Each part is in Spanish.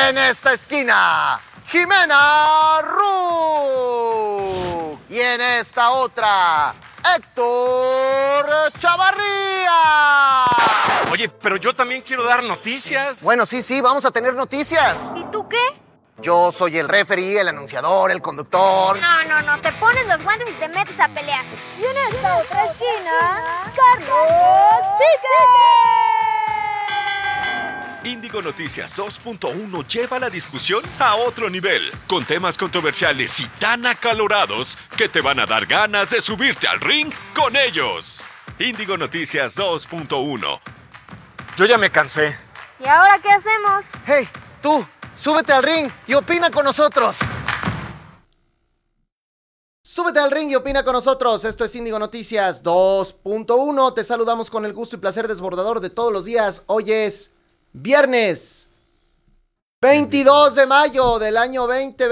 En esta esquina, Jimena Ru. Y en esta otra, Héctor Chavarría. Oye, pero yo también quiero dar noticias. Bueno, sí, vamos a tener noticias. ¿Y tú qué? Yo soy el referee, el anunciador, el conductor. No, te pones los guantes y te metes a pelear. Y en esta otra esquina, Carlos Chique. Índigo Noticias 2.1 lleva la discusión a otro nivel, con temas controversiales y tan acalorados que te van a dar ganas de subirte al ring con ellos. Índigo Noticias 2.1. Yo ya me cansé. ¿Y ahora qué hacemos? Hey, tú, súbete al ring y opina con nosotros. Súbete al ring y opina con nosotros. Esto es Índigo Noticias 2.1. Te saludamos con el gusto y placer desbordador de todos los días. Hoy es viernes 22 de mayo del año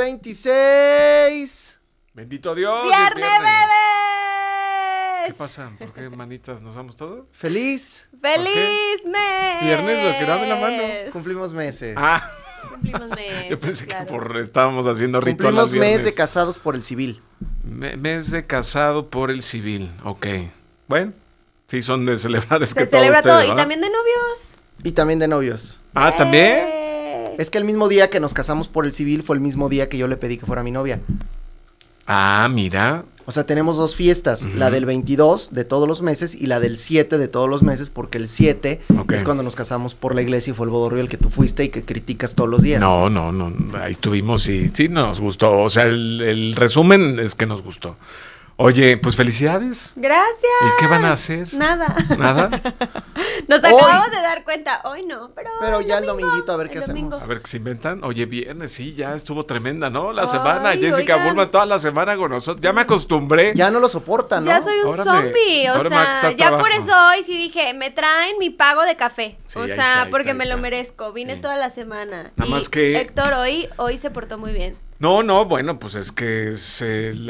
2026. Bendito Dios. ¡Viernes, bebés! ¿Qué pasa? ¿Por qué manitas nos damos todo? Feliz. ¡Feliz mes! ¿Viernes o que dame la mano? Cumplimos meses. Ah, Cumplimos mes. yo pensé claro. que estábamos haciendo ritual Cumplimos los mes viernes. de casados por el civil. Mes de casado por el civil. Ok. Bueno, sí, son de celebrar. Es Se que todo celebra ustedes, todo. Y ¿verdad? también de novios. Y también de novios. Ah, ¿también? Es que el mismo día que nos casamos por el civil fue el mismo día que yo le pedí que fuera mi novia. Ah, mira. O sea, tenemos dos fiestas, la del 22 de todos los meses y la del 7 de todos los meses, porque el 7 Ok. es cuando nos casamos por la iglesia y fue el bodorrio el que tú fuiste y que criticas todos los días. No, ahí estuvimos y sí nos gustó. O sea, el resumen es que nos gustó. Oye, pues felicidades. Gracias. ¿Y qué van a hacer? Nada. ¿Nada? Nos acabamos de dar cuenta. Hoy no, pero ya el dominguito a ver qué domingo. hacemos. A ver qué se inventan. Oye, viernes, sí, ya estuvo tremenda, ¿no? La Ay, semana. Jessica oigan. Bullman toda la semana con nosotros. Ya me acostumbré. Ya no lo soporta, ¿no? Ya soy un Ahora zombie, ahora o me va a sea, costar ya por trabajo. eso hoy sí dije, me traen mi pago de café, Sí, o ahí sea, está, ahí porque está, me ahí lo está. merezco, vine Sí. toda la semana. Nada Y más que- Héctor hoy se portó muy bien. No, bueno, pues es que es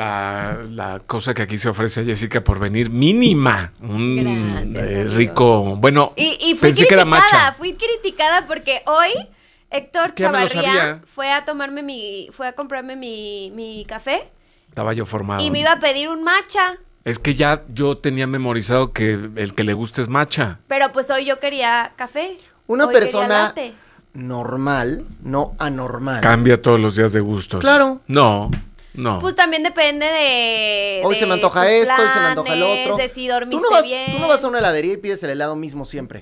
la cosa que aquí se ofrece a Jessica por venir mínima. Un Gracias, amigo. rico, bueno, Y fui pensé que era criticada, matcha. fui criticada porque hoy Héctor Es que ya me lo Chavarría sabía. fue a comprarme mi café Estaba yo formado. y me iba a pedir un matcha, Es que ya yo tenía memorizado que el que le gusta es matcha. pero pues hoy yo quería café. Una Hoy quería persona latte. normal, no anormal. Cambia todos los días de gustos. Claro. No. Pues también depende de... Hoy de se me antoja tus esto, hoy se me antoja el planes, otro. De si dormiste bien. Tú no vas a una heladería y pides el helado mismo siempre.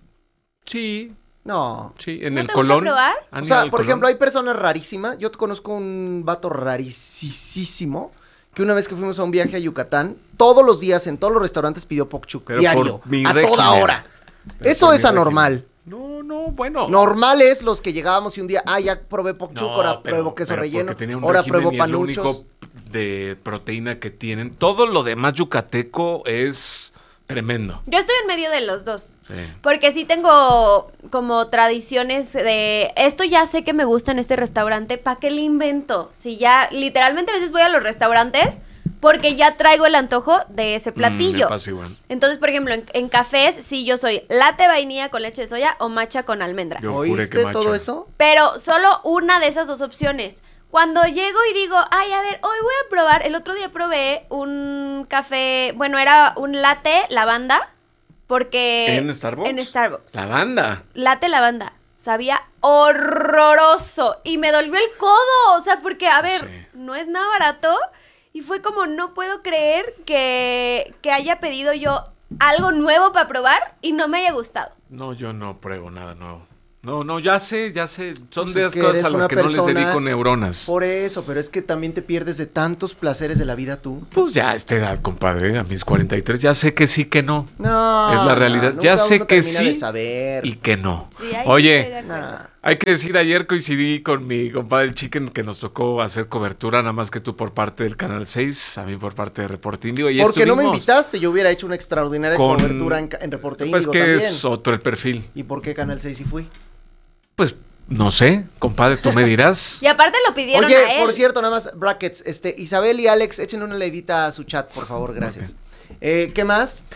Sí, No. sí, en ¿No el te gusta Colón. probar? ¿Han O ido sea, al por Colón? ejemplo, hay personas rarísimas. Yo conozco un vato rarísimo que una vez que fuimos a un viaje a Yucatán, todos los días en todos los restaurantes pidió pokchuk Pero diario, por mi a régimen. toda hora. Pero Eso por es mi anormal. No, bueno. Normal es los que llegábamos y un día, ya probé pokchuk, No, ahora pero- pruebo queso pero relleno, porque tenía un ahora régimen pruebo y es lo panuchos. único de proteína que tienen. Todo lo demás yucateco es tremendo. Yo estoy en medio de los dos. Sí. Porque sí tengo como tradiciones de... Esto ya sé que me gusta en este restaurante, ¿para qué le invento? Si ya, literalmente a veces voy a los restaurantes porque ya traigo el antojo de ese Me platillo. pasa igual. Entonces, por ejemplo, en cafés, sí yo soy latte vainilla con leche de soya o matcha con almendra. Yo juré ¿Oíste que matcha. todo eso? Pero solo una de esas dos opciones. Cuando llego y digo, a ver, hoy voy a probar, el otro día probé un café, bueno, era un latte lavanda, porque... ¿En Starbucks? En Starbucks. La banda. Latte lavanda. Sabía horroroso y me dolió el codo, o sea, porque, a ver, Sí. no es nada barato y fue como, no puedo creer que haya pedido yo algo nuevo para probar y no me haya gustado. No, yo no pruebo nada nuevo. No, ya sé. Son Pues de es las que cosas eres a las una que no les persona- dedico neuronas. Por eso, pero es que también te pierdes de tantos placeres de la vida tú. Pues ya a esta edad, compadre, a mis 43, ya sé que sí, que no. No. Es la realidad. nunca Ya sé uno que termina de sí saber. y que no. Sí, ahí estoy de Oye, acuerdo. Nah. hay que decir, ayer coincidí con mi compadre el Chicken que nos tocó hacer cobertura, nada más que tú por parte del Canal 6, a mí por parte de Reporte Índigo. Y Porque no me estuvimos invitaste, yo hubiera hecho una extraordinaria con- cobertura en Reporte Pues Índigo que también. es otro el perfil. ¿Y por qué Canal 6 sí fui? Pues no sé, compadre, tú me dirás. Y aparte lo pidieron Oye, a él. por cierto, nada más, brackets, Isabel y Alex, echen una leidita a su chat, por favor, gracias. ¿Qué más?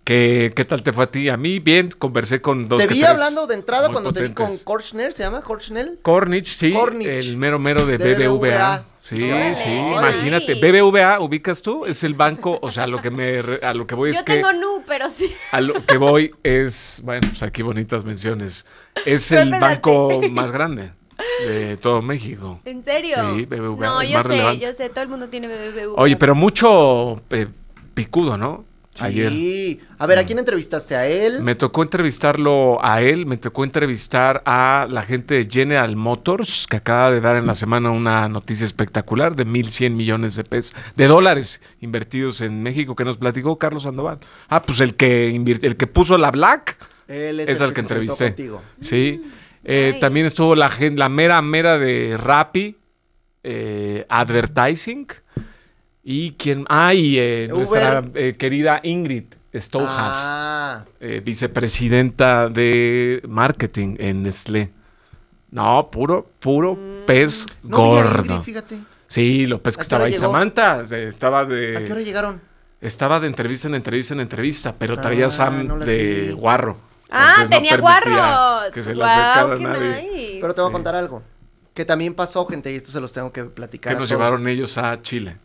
¿Qué tal te fue a ti? A mí, bien, conversé con dos Te que vi tres hablando de entrada muy cuando te vi con potentes. Korchner, ¿se llama Korchnell? Cornich, sí, Cornich. el mero de De BBVA. BBVA. Sí, Órale, sí, nice. imagínate. BBVA, ¿ubicas tú? Es el banco, o sea, a lo que voy es Yo que tengo Nu, pero sí. a lo que voy es, bueno, pues aquí bonitas menciones. Es Pero el espérate. banco más grande de todo México. ¿En serio? Sí, BBVA, No, el yo más relevante. sé, todo el mundo tiene BBVA. Oye, pero mucho picudo, ¿no? Ayer. Sí. A ver, ¿a quién entrevistaste? ¿A él? Me tocó entrevistarlo a él, me tocó entrevistar a la gente de General Motors, que acaba de dar en la semana una noticia espectacular de 1,100 millones de dólares invertidos en México, que nos platicó Carlos Sandoval. Ah, pues el que puso la Black Él es el que se sentó entrevisté. contigo. Sí. Nice. También estuvo la mera de Rappi, Advertising. ¿Y quién? Nuestra querida Ingrid Stoujas, Ah, vicepresidenta de marketing en Nestlé. No, puro pez no vi a gordo. Ingrid, fíjate. Sí, lo pez que ¿A qué estaba hora ahí. llegó? Samantha ¿A qué hora llegaron? estaba de entrevista en entrevista, pero traía Sam no las de vi. guarro. Ah, Entonces no tenía permitía guarros. que se le Guau, acercara qué a nadie. nice. Pero te voy a Sí. contar algo. Que también pasó, gente, y esto se los tengo que platicar. Que a nos todos. llevaron ellos a Chile.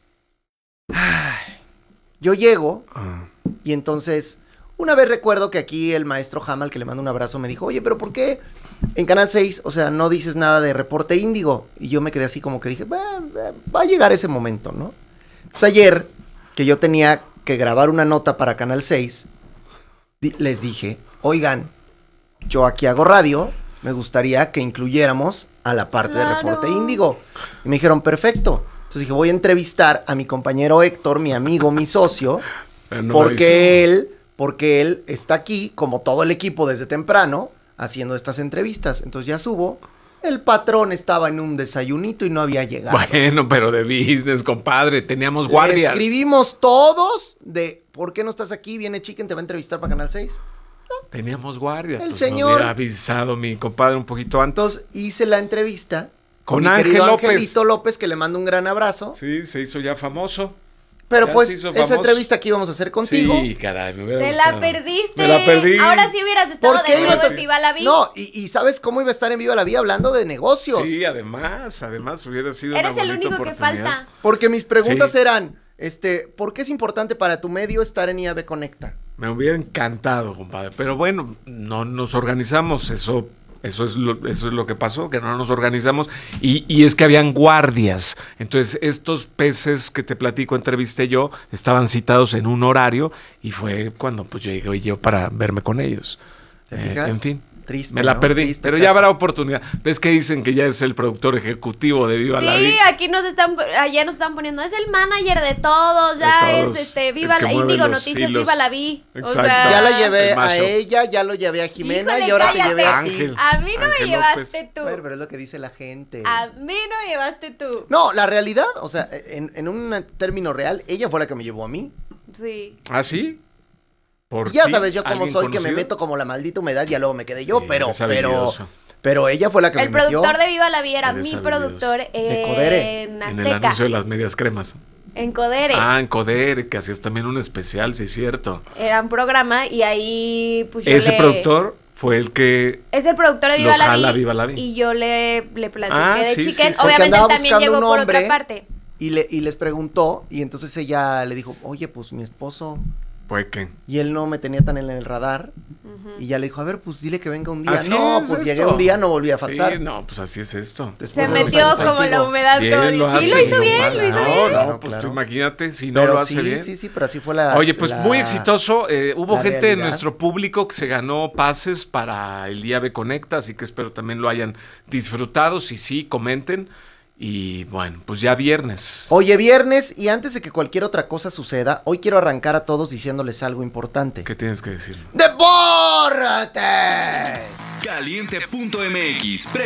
Yo llego Ah. y entonces, una vez recuerdo que aquí el maestro Hamal, que le mando un abrazo, me dijo, oye, pero ¿por qué en Canal 6, o sea, no dices nada de Reporte Índigo? Y yo me quedé así como que dije, va a llegar ese momento, ¿no? Entonces ayer, que yo tenía que grabar una nota para Canal 6, les dije, oigan, yo aquí hago radio, me gustaría que incluyéramos a la parte de Claro. Reporte Índigo. Y me dijeron, perfecto. Entonces dije, voy a entrevistar a mi compañero Héctor, mi amigo, mi socio, Pero no lo porque él está aquí, como todo el equipo desde temprano, haciendo estas entrevistas. Entonces ya subo. El patrón estaba en un desayunito y no había llegado. Bueno, pero de business, compadre. Teníamos guardias. Escribimos todos de ¿por qué no estás aquí? Viene Chicken, te va a entrevistar para Canal 6. Teníamos guardias. El pues señor- me hubiera avisado mi compadre un poquito antes. Entonces hice la entrevista Con mi Ángel querido López. Angelito López, que le mando un gran abrazo. Sí, se hizo ya famoso. Pero Ya pues se hizo esa famoso. entrevista que íbamos a hacer contigo. Sí, caray, me hubiera Te gustado. la perdiste. Me la perdí. Ahora sí hubieras estado ¿Por qué de ibas nuevo a- si va la vi. No, y ¿sabes cómo iba a estar en Viva la Vida hablando de negocios? Sí, además hubiera sido Eres una el bonita único que oportunidad. falta. Porque mis preguntas Sí. eran, ¿por qué es importante para tu medio estar en IAB Conecta? Me hubiera encantado, compadre. Pero bueno, no nos organizamos. Eso es lo que pasó, que no nos organizamos. Y es que habían guardias. Entonces, estos peces que te platico, entrevisté yo, estaban citados en un horario y fue cuando pues llegué yo para verme con ellos. ¿Te fijas? En fin. Triste, Me la ¿no? perdí, Triste pero caso. ya habrá oportunidad. ¿Ves que dicen que ya es el productor ejecutivo de Viva la Sí, Vida? aquí allá nos están poniendo, es el manager de todos, ya De todos, es Viva el que la mueve Índigo los Noticias, hilos. Viva la Vi. Exacto. Ya la llevé El a mashup. ella, ya lo llevé a Jimena Híjole, y ahora cállate. te llevé a Ángel. ti. A mí no Ángel me llevaste López. tú. Bueno, pero es lo que dice la gente. A mí no me llevaste tú. No, la realidad, o sea, en un término real, ella fue la que me llevó a mí. Sí. ¿Ah, sí? ¿Por Y ya ti? sabes yo cómo ¿Alguien soy, que me conocido? meto como la maldita humedad y ya luego me quedé yo, Sí, pero eres habilidoso. ella fue la que El me metió. productor de Viva la Vi era Eres mi habilidoso. productor De Codere. en En el Azteca. anuncio de las medias cremas. En Codere. Ah, en Codere, que hacías también un especial, sí es cierto. Era un programa y ahí pues yo Ese le- productor fue el que... Es el productor de Viva Los la jala Vi. Viva la Vi. Y yo le platiqué Ah, de sí, Chicken. sí, sí. Porque Obviamente andaba él también buscando llegó un por hombre. otra parte. Y les preguntó, y entonces ella le dijo, oye, pues mi esposo, Fue que... y él no me tenía tan en el radar, y ya le dijo, a ver, pues dile que venga un día. Así no, es pues esto. llegué un día, no volví a faltar. Sí, no, pues así es esto. Después Se de 2 metió años ahí como sigo. la humedad. Bien como lo dice. hace. Sí, lo hizo mi bien, compadre. lo hizo No, bien. no, Claro, pues claro. tú imagínate, si no Pero lo hace sí, bien. sí, pero así fue la... Oye, pues la- muy exitoso. Hubo la gente de realidad. nuestro público que se ganó pases para el IAB Conecta, así que espero también lo hayan disfrutado. Si sí, comenten. Y bueno, pues ya viernes. Oye, viernes, y antes de que cualquier otra cosa suceda, hoy quiero arrancar a todos diciéndoles algo importante. ¿Qué tienes que decir? ¡Deportes! Caliente.mx